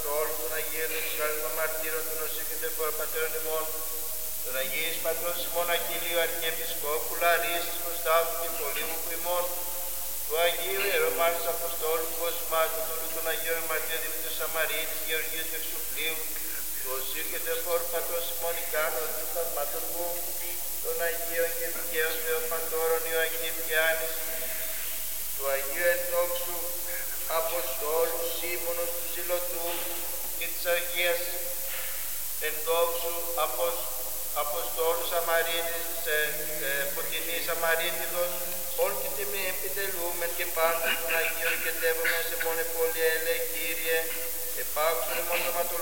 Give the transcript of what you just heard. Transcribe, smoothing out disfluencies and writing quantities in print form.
Αποστόλων, των Αγίων Εξάλλων των Μαρτύρων, των Οσίου και των Πατέρων ημών, των Αγίης Πατρός ημών Αχιλίου Αρχιεπισκόπου Λαρίσης Κωνσταντου και Πολύμου ημών, του Αγίου Ιερομάρτης Αποστόλου Κοσμάτου, των Αγίων Μαρτύρων Δημήτρου Σαμαρίτης, Γεωργίου του Εξουφλίου, του Οσίου και του Εφόρου Πατρός ημών Ικάνου, του Θαυματουργού, των Αγίων και Δικαίων Θεοπατώρων Ιωακήμ και Άνης, του Αγίου Ενδόξου Αποστόλου Σίμωνος του Ζηλωτού και της Αγίας Ενδόξου Αποστόλου Σαμαρίτης, Φωτεινής Σαμαρίτιδος, όλη και τιμή επιτελούμεν και πάντα των Αγίων